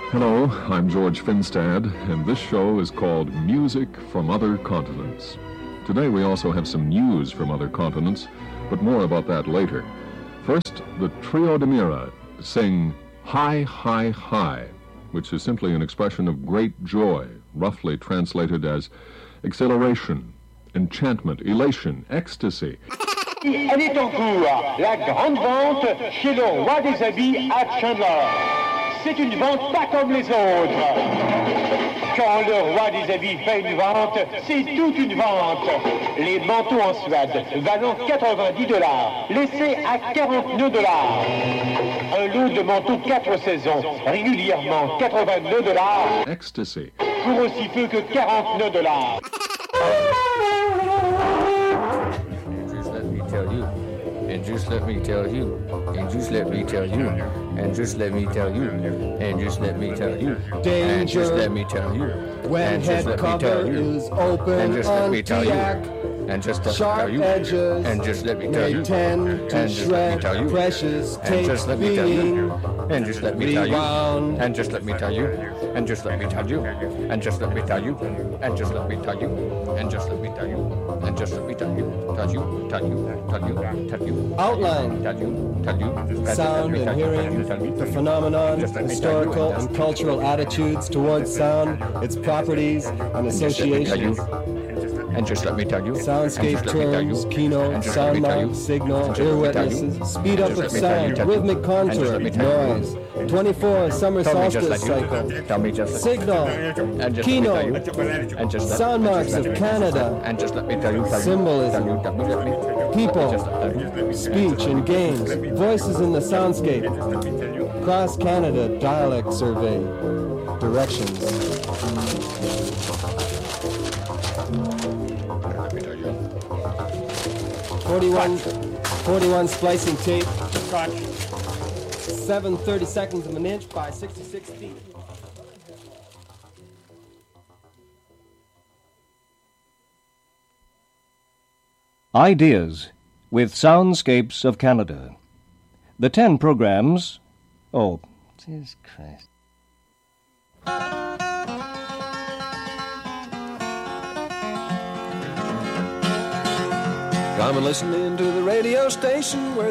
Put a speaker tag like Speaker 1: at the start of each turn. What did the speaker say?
Speaker 1: Hello, I'm George Finstad, and this show is called Music from Other Continents. Today we also have some news from other continents, but more about that later. First, the Trio de Mira sing Hi, Hi, Hi, which is simply an expression of great joy, roughly translated as exhilaration, enchantment, elation, ecstasy.
Speaker 2: Elle est en cours, la grande vente chez le roi des habits à Chandler. C'est une vente pas comme les autres. Quand le roi des habits fait une vente, c'est toute une vente. Les manteaux en Suède valant $90, laissés à $49. Un lot de manteaux 4 saisons, régulièrement $89.
Speaker 1: Ecstasy.
Speaker 2: Pour aussi peu que $49.
Speaker 3: And just let me tell you, and just let me tell you, and just let me tell you, and just let me tell you, and just let me tell you,
Speaker 4: when head cover is open
Speaker 3: and just let me
Speaker 4: on
Speaker 3: tell you,
Speaker 4: Tiak,
Speaker 3: and just let me
Speaker 4: sharp
Speaker 3: tell you,
Speaker 4: edges
Speaker 3: and just let me tell you,
Speaker 4: may tend
Speaker 3: and
Speaker 4: to
Speaker 3: just let me tell
Speaker 4: shred
Speaker 3: you,
Speaker 4: precious
Speaker 3: and
Speaker 4: tape
Speaker 3: just let me tell
Speaker 4: being
Speaker 3: you, and just let me tell you,
Speaker 4: rewound.
Speaker 3: and just let me tell you, and just let me tell you, and just let me tell you, and just let me tell you, and just let me tell you, and just let me tell you, tell you,
Speaker 4: Outline
Speaker 3: tell you,
Speaker 4: sound and hearing, the phenomenon, historical and cultural attitudes towards sound, its properties and associations,
Speaker 3: and just let me tell you,
Speaker 4: soundscape terms, keynote, sound mark, signal, ear witnesses, speed up of sound, rhythmic contour, noise, 24 summer solstice cycle, signal, keynote, sound marks of Canada,
Speaker 3: and just let me tell you,
Speaker 4: symbolism, people, speech and games, voices in the soundscape, Cross Canada Dialect Survey, directions. 41 splicing tape, 7/30 seconds of an inch by 66 feet.
Speaker 5: Ideas with Soundscapes of Canada. The 10 programs... Oh, Jesus Christ.
Speaker 6: Come and listen in to the radio station where